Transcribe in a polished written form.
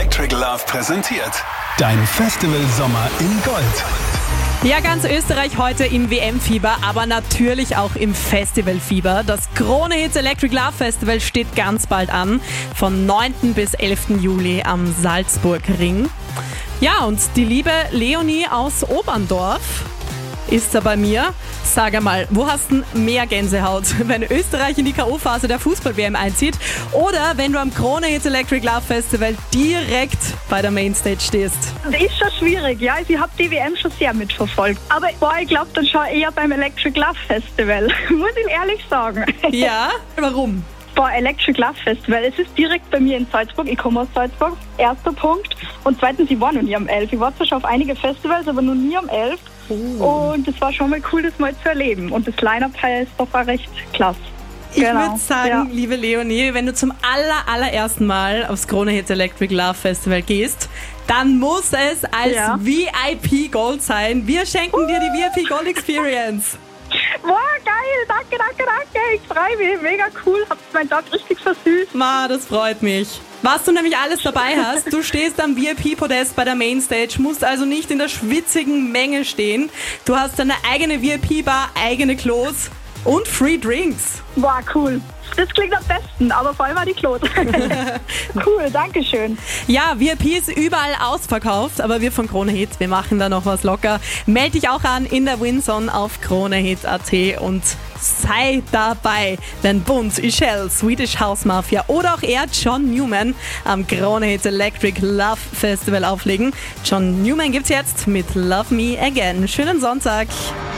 Electric Love präsentiert. Dein Festival-Sommer in Gold. Ja, ganz Österreich heute im WM-Fieber, aber natürlich auch im Festivalfieber. Das Krone Hits Electric Love Festival steht ganz bald an, von 9. bis 11. Juli am Salzburgring. Ja, und die liebe Leonie aus Oberndorf ist da bei mir. Sag einmal, wo hast du mehr Gänsehaut? Wenn Österreich in die K.O.-Phase der Fußball-WM einzieht oder wenn du am Krone Hits Electric Love Festival direkt bei der Mainstage stehst? Das ist schon schwierig, ja. Ich habe die WM schon sehr mitverfolgt. Aber ich glaube dann schon eher beim Electric Love Festival, muss ich ehrlich sagen. Ja? Warum? Electric Love Festival. Es ist direkt bei mir in Salzburg. Ich komme aus Salzburg. Erster Punkt. Und zweitens, ich war noch nie am 11. Ich war zwar schon auf einige Festivals, aber noch nie am 11. Und es war schon mal cool, das mal zu erleben. Und das Line-Up ist doch auch recht klasse. Ich würde sagen, liebe Leonie, wenn du zum allerersten Mal aufs Krone Hits Electric Love Festival gehst, dann muss es als VIP Gold sein. Wir schenken dir die VIP Gold Experience. Wow, geil, danke. Ich freue mich, mega cool. Habt meinen Tag richtig versüßt. Ma, das freut mich. Was du nämlich alles dabei hast, du stehst am VIP-Podest bei der Mainstage, musst also nicht in der schwitzigen Menge stehen. Du hast deine eigene VIP-Bar, eigene Klos und Free Drinks. Wow, cool. Das klingt am besten, aber vor allem war die Klos. Cool, danke schön. Ja, VIP ist überall ausverkauft, aber wir von Krone Hits, wir machen da noch was locker. Meld dich auch an in der Winzone auf kronehit.at und sei dabei, wenn Bunt, Ishell, Swedish House Mafia oder auch er, John Newman, am Krone Hits Electric Love Festival auflegen. John Newman gibt's jetzt mit Love Me Again. Schönen Sonntag.